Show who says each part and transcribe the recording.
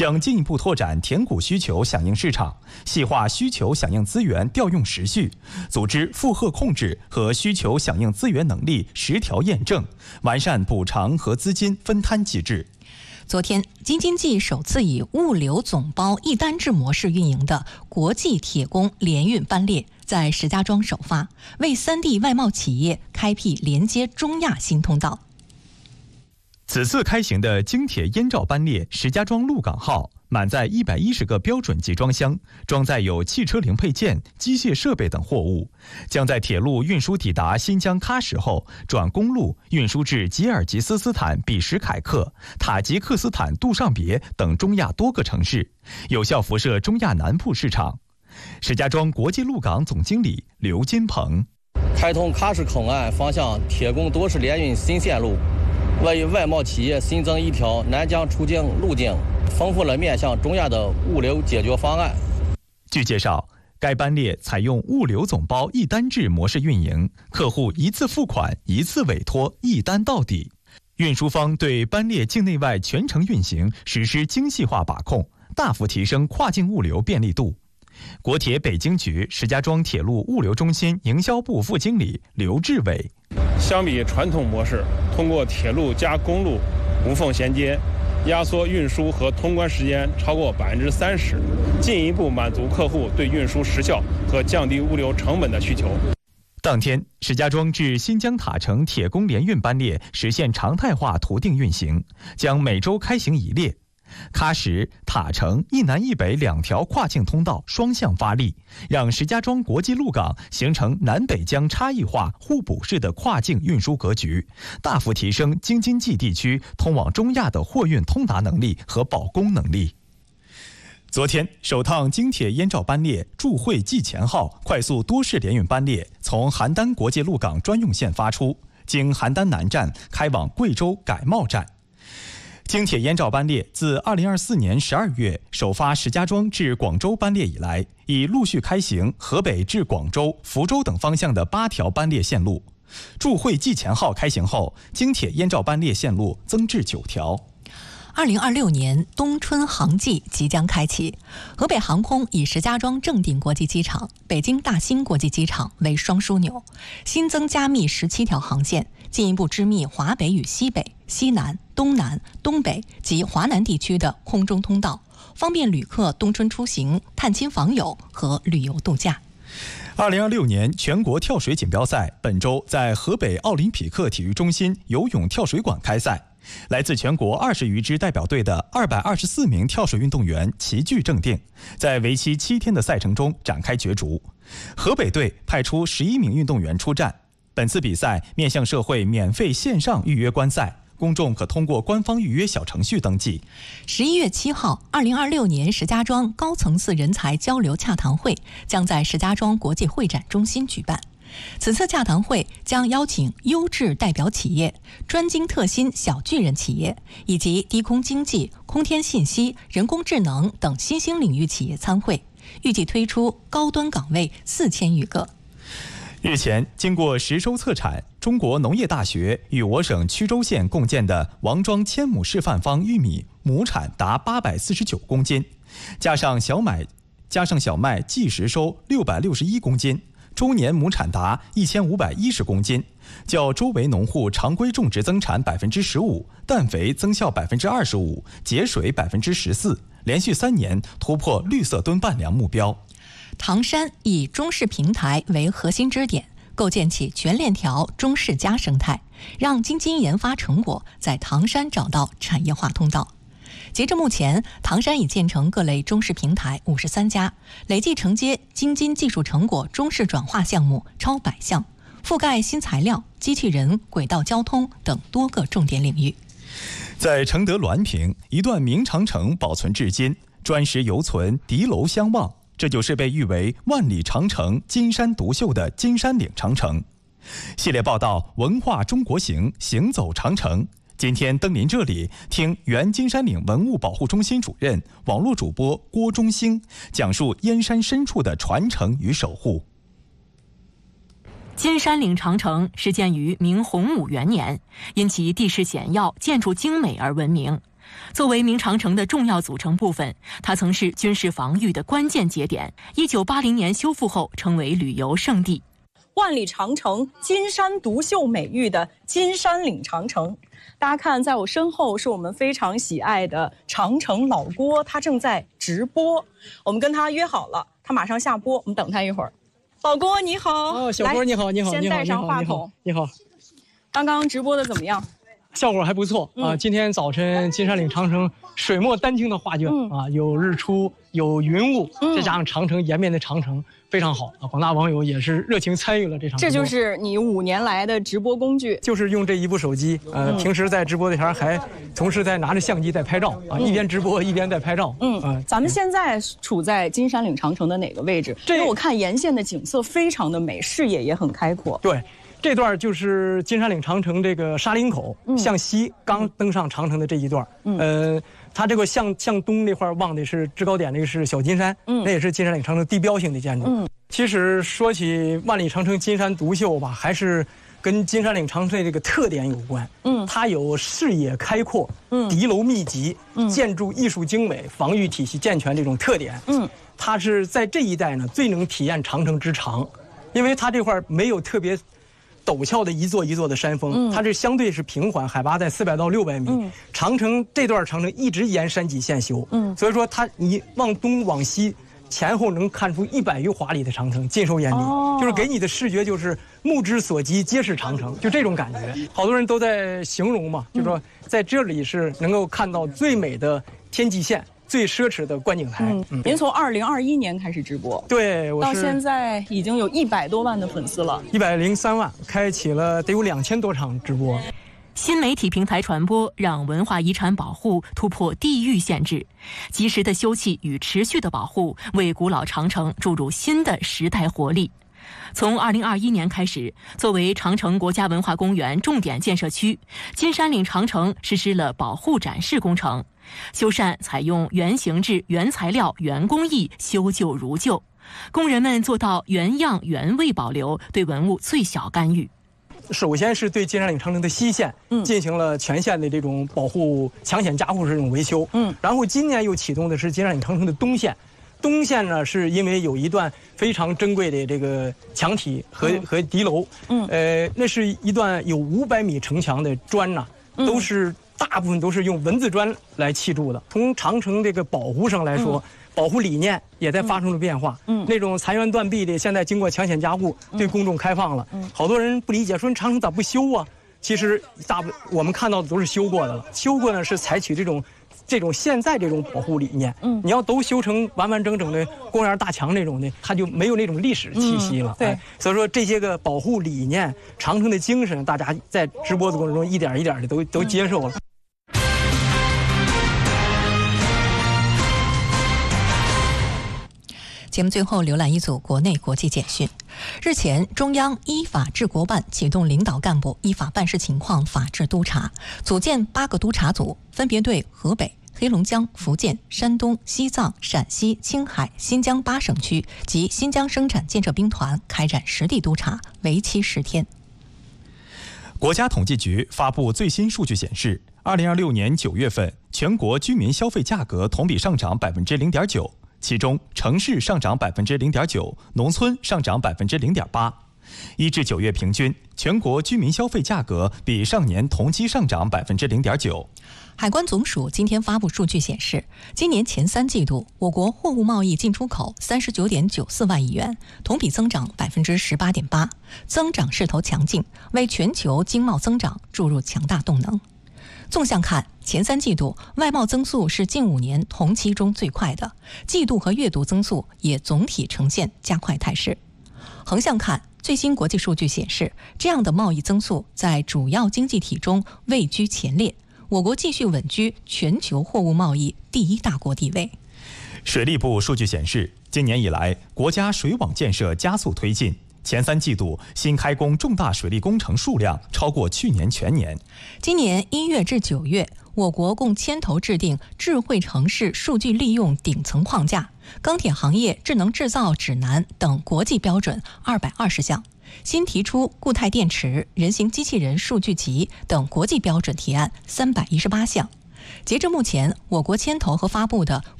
Speaker 1: 将进一步拓展填谷需求响应市场，细化需求响应资源调用时序，组织负荷控制和需求响应资源能力实调验证，完善补偿和资金分摊机制。
Speaker 2: 昨天，京津冀首次以物流总包一单制模式运营的国际铁工联运班列在石家庄首发，为3地外贸企业开辟连接中亚新通道。
Speaker 1: 此次开行的京铁燕赵班列石家庄鹿港号满载110个标准集装箱，装载有汽车零配件、机械设备等货物，将在铁路运输抵达新疆喀什后，转公路运输至吉尔吉斯斯坦比什凯克、塔吉克斯坦杜尚别等中亚多个城市，有效辐射中亚南部市场。石家庄国际鹿港总经理刘金鹏：
Speaker 3: 开通喀什口岸方向铁工多式联运新线路，为外贸企业新增一条南疆出境路径，丰富了面向中亚的物流解决方案。
Speaker 1: 据介绍，该班列采用物流总包一单制模式运营，客户一次付款、一次委托、一单到底。运输方对班列境内外全程运行实施精细化把控，大幅提升跨境物流便利度。国铁北京局石家庄铁路物流中心营销部副经理刘志伟：
Speaker 4: 相比传统模式，通过铁路加公路无缝衔接，压缩运输和通关时间超过30%，进一步满足客户对运输时效和降低物流成本的需求。
Speaker 1: 当天，石家庄至新疆塔城铁工联运班列实现常态化图定运行，将每周开行1列。喀什、塔城一南一北2条跨境通道双向发力，让石家庄国际鹿港形成南北疆差异化互补式的跨境运输格局，大幅提升京津冀地区通往中亚的货运通达能力和保供能力。昨天，首趟京铁燕赵班列祝会寄钱号快速多式联运班列从邯郸国际鹿港专用线发出，经邯郸南站开往贵州改茂站。京铁燕赵班列自2024年12月首发石家庄至广州班列以来，已陆续开行河北至广州、福州等方向的8条班列线路。祝会寄钱号开行后，京铁燕赵班列线路增至9条。
Speaker 2: 2026年冬春航季即将开启，河北航空以石家庄正定国际机场、北京大兴国际机场为双枢纽，新增加密17条航线，进一步织密华北与西北、西南、东南、东北及华南地区的空中通道，方便旅客冬春出行、探亲访友和旅游度假。
Speaker 1: 2026年全国跳水锦标赛本周在河北奥林匹克体育中心游泳跳水馆开赛。来自全国20余支代表队的224名跳水运动员齐聚正定，在为期7天的赛程中展开角逐。河北队派出11名运动员出战。本次比赛面向社会免费线上预约观赛，公众可通过官方预约小程序登记。
Speaker 2: 11月7号，2026年石家庄高层次人才交流洽谈会将在石家庄国际会展中心举办。此次洽谈会将邀请优质代表企业、专精特新小巨人企业以及低空经济、空天信息、人工智能等新兴领域企业参会，预计推出高端岗位4000余个。
Speaker 1: 日前，经过10周测产，中国农业大学与我省曲周县共建的王庄千亩示范方玉米亩产达849公斤，加上小麦计时收661公斤。周年亩产达1510公斤，较周围农户常规种植增产15%，氮肥增效25%，节水14%，连续3年突破绿色吨半粮目标。
Speaker 2: 唐山以中式平台为核心支点，构建起全链条中式家生态，让京津研发成果在唐山找到产业化通道。截至目前，唐山已建成各类中式平台53家，累计承接京津技术成果中式转化项目超100项，覆盖新材料、机器人、轨道交通等多个重点领域。
Speaker 1: 在承德滦平，一段明长城保存至今，砖石犹存，敌楼相望，这就是被誉为万里长城、金山独秀的金山岭长城。系列报道文化中国行，行走长城。今天登临这里，听原金山岭文物保护中心主任、网络主播郭忠兴讲述燕山深处的传承与守护。
Speaker 5: 金山岭长城是建于明洪武元年，因其地势险要、建筑精美而闻名。 作为明长城的重要组成部分，它曾是军事防御的关键节点。1980年修复后，成为旅游胜地。
Speaker 6: 万里长城金山独秀美誉的金山岭长城，大家看，在我身后是我们非常喜爱的长城老郭，他正在直播。我们跟他约好了，他马上下播，我们等他一会儿。老郭你好。
Speaker 7: 哦，小郭你好，你好，
Speaker 6: 先带上话筒。
Speaker 7: 你好。
Speaker 6: 刚刚直播的怎么样？
Speaker 7: 效果还不错啊！今天早晨金山岭长城水墨丹青的画卷啊，有日出，有云雾，再加上长城延绵的长城，非常好啊！广大网友也是热情参与了这场直播。
Speaker 6: 这就是你5年来的直播工具，
Speaker 7: 就是用这一部手机。平时在直播的前还同时在拿着相机在拍照啊，一边直播一边在拍照。
Speaker 6: 咱们现在处在金山岭长城的哪个位置？因为我看沿线的景色非常的美，视野也很开阔。
Speaker 7: 对。这段就是金山岭长城这个沙林口向西刚登上长城的这一段。它这个向东那块望的是制高点，那个是小金山，那也是金山岭长城地标性的建筑。其实说起万里长城金山独秀吧，还是跟金山岭长城的这个特点有关。它有视野开阔、敌楼密集、建筑艺术精美、防御体系健全这种特点。它是在这一带呢最能体验长城之长，因为它这块没有特别陡峭的一座一座的山峰，它这相对是平缓，海拔在400到600米。长城这段长城一直沿山脊线修，所以说你往东往西前后能看出100余华里的长城，尽收眼底，就是给你的视觉就是目之所及皆是长城，就这种感觉。好多人都在形容嘛，就说在这里是能够看到最美的天际线。最奢侈的观景台。
Speaker 6: 您从2021年开始直播，
Speaker 7: 对，
Speaker 6: 到现在已经有100多万的粉丝了
Speaker 7: ，103万，开启了得有2000多场直播。
Speaker 5: 新媒体平台传播让文化遗产保护突破地域限制，及时的修葺与持续的保护为古老长城注入新的时代活力。从2021年开始，作为长城国家文化公园重点建设区，金山岭长城实施了保护展示工程。修缮采用原形制、原材料、原工艺，修旧如旧，工人们做到原样原味保留，对文物最小干预。
Speaker 7: 首先是对金山岭长城的西线进行了全线的这种保护、抢险加护式这种维修。然后今年又启动的是金山岭长城的东线。东线呢，是因为有一段非常珍贵的这个墙体和敌楼，那是一段有500米城墙的砖呐，大部分都是用文字砖来砌筑的。从长城这个保护上来说，保护理念也在发生了变化。那种残垣断壁的，现在经过抢险加护，对公众开放了。好多人不理解，说长城咋不修啊？其实我们看到的都是修过的了。修过呢是采取这种现在这种保护理念。你要都修成完完整整的公园大墙那种的，它就没有那种历史气息了。
Speaker 6: 对，
Speaker 7: 所以说这些个保护理念、长城的精神，大家在直播的过程中一点一点的都接受了。
Speaker 2: 节目最后浏览一组国内国际简讯。日前，中央依法治国办启动领导干部依法办事情况法治督查，组建8个督查组，分别对河北、黑龙江、福建、山东、西藏、陕西、青海、新疆8省区及新疆生产建设兵团开展实地督查，为期10天。
Speaker 1: 国家统计局发布最新数据显示，2026年9月份，全国居民消费价格同比上涨0.9%。其中，城市上涨0.9%，农村上涨0.8%。1至9月平均，全国居民消费价格比上年同期上涨0.9%。
Speaker 2: 海关总署今天发布数据显示，今年前3季度，我国货物贸易进出口39.94万亿元，同比增长18.8%，增长势头强劲，为全球经贸增长注入强大动能。纵向看，前3季度外贸增速是近5年同期中最快的，季度和月度增速也总体呈现加快态势。横向看，最新国际数据显示，这样的贸易增速在主要经济体中位居前列，我国继续稳居全球货物贸易第1大国地位。
Speaker 1: 水利部数据显示，今年以来，国家水网建设加速推进。前3季度新开工重大水利工程数量超过去年全年。
Speaker 2: 今年1月至9月，我国共牵头制定智慧城市数据利用顶层框架、钢铁行业智能制造指南等国际标准220项，新提出固态电池、人形机器人数据集等国际标准提案318项。 截至目前，我国牵头和发布的